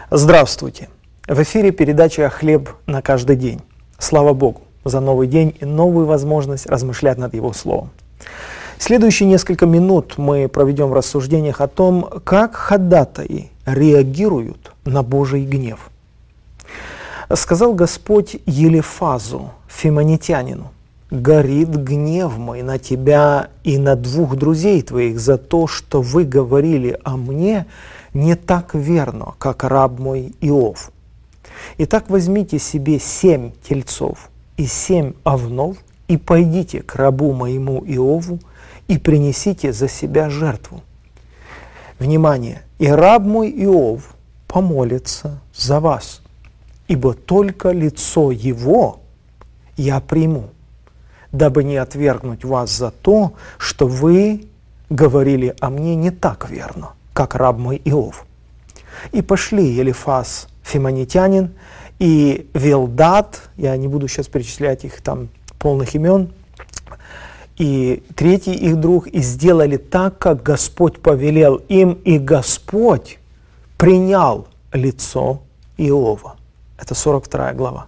Здравствуйте! В эфире передача «Хлеб на каждый день». Слава Богу за новый день и новую возможность размышлять над Его Словом. Следующие несколько минут мы проведем в рассуждениях о том, как ходатаи реагируют на Божий гнев. Сказал Господь Елифазу, фимонитянину: «Горит гнев мой на тебя и на двух друзей твоих за то, что вы говорили о мне не так верно, как раб мой Иов. Итак, возьмите себе 7 тельцов и 7 овнов, и пойдите к рабу моему Иову, и принесите за себя жертву. Внимание! И раб мой Иов помолится за вас, ибо только лицо его я приму, дабы не отвергнуть вас за то, что вы говорили о мне не так верно, как раб мой Иов». И пошли Елифаз, фимонитянин, и Велдат, я не буду сейчас перечислять их там полных имен, и третий их друг, и сделали так, как Господь повелел им, и Господь принял лицо Иова. Это 42 глава.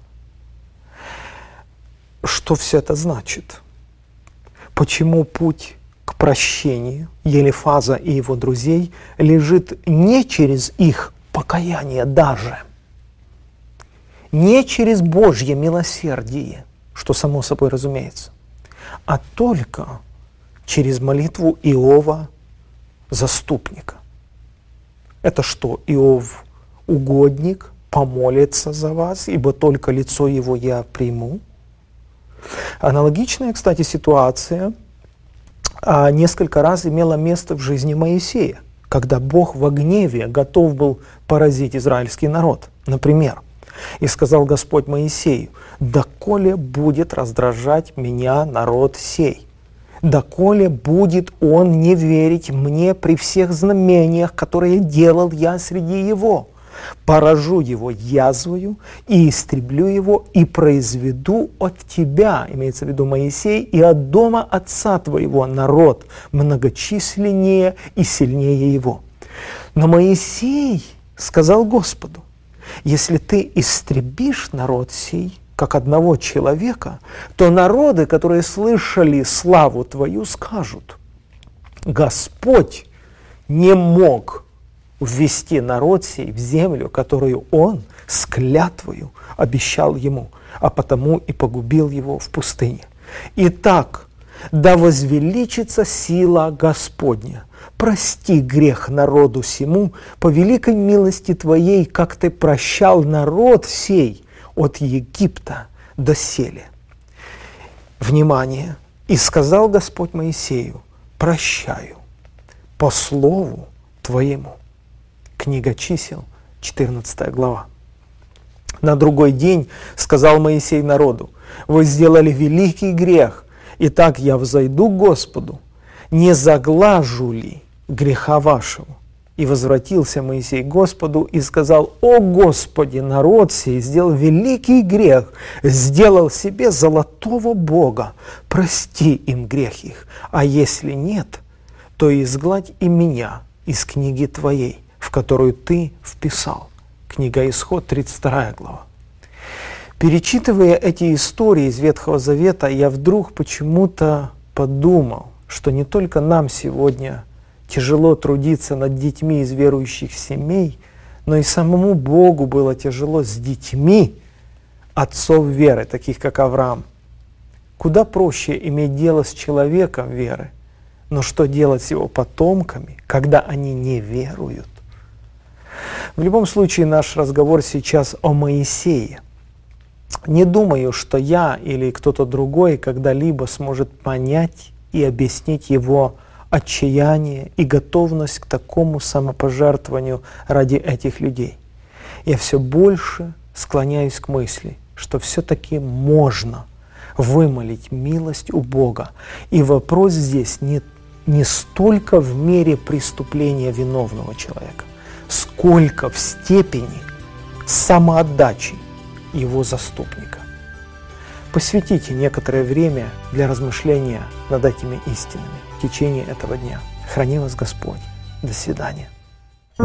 Что все это значит? Почему путь к прощению Елифаза и его друзей лежит не через их покаяние даже, не через Божье милосердие, что само собой разумеется, а только через молитву Иова, заступника? Это что, Иов угодник, помолится за вас, ибо только лицо его я приму? Аналогичная, кстати, ситуация несколько раз имела место в жизни Моисея, когда Бог во гневе готов был поразить израильский народ. Например, «И сказал Господь Моисею: доколе будет раздражать меня народ сей, доколе будет он не верить мне при всех знамениях, которые делал я среди его. Поражу его язвою и истреблю его, и произведу от тебя», имеется в виду Моисей, «и от дома отца твоего народ многочисленнее и сильнее его». Но Моисей сказал Господу: «Если ты истребишь народ сей, как одного человека, то народы, которые слышали славу твою, скажут: Господь не мог ввести народ сей в землю, которую он с клятвою обещал ему, а потому и погубил его в пустыне. Итак, да возвеличится сила Господня. Прости грех народу сему по великой милости твоей, как ты прощал народ сей от Египта доселе». Внимание! «И сказал Господь Моисею: прощаю по слову твоему». Книга Чисел, 14 глава. «На другой день сказал Моисей народу: вы сделали великий грех, итак я взойду к Господу, не заглажу ли греха вашего? И возвратился Моисей к Господу и сказал: о Господи, народ сей сделал великий грех, сделал себе золотого бога, прости им грех их, а если нет, то изгладь и меня из книги твоей, в которую ты вписал». Книга Исход, 32 глава. Перечитывая эти истории из Ветхого Завета, я вдруг почему-то подумал, что не только нам сегодня тяжело трудиться над детьми из верующих семей, но и самому Богу было тяжело с детьми отцов веры, таких как Авраам. Куда проще иметь дело с человеком веры, но что делать с его потомками, когда они не веруют? В любом случае, наш разговор сейчас о Моисее. Не думаю, что я или кто-то другой когда-либо сможет понять и объяснить его отчаяние и готовность к такому самопожертвованию ради этих людей. Я все больше склоняюсь к мысли, что все-таки можно вымолить милость у Бога. И вопрос здесь не столько в мере преступления виновного человека, сколько в степени самоотдачи его заступника. Посвятите некоторое время для размышления над этими истинами в течение этого дня. Храни вас Господь. До свидания.